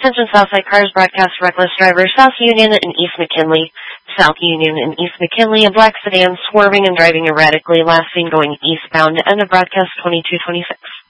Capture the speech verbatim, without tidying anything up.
Attention Southside Cars broadcast reckless driver South Union and East McKinley. South Union and East McKinley, a black sedan swerving and driving erratically, last seen going eastbound. End of broadcast twenty-two twenty-six.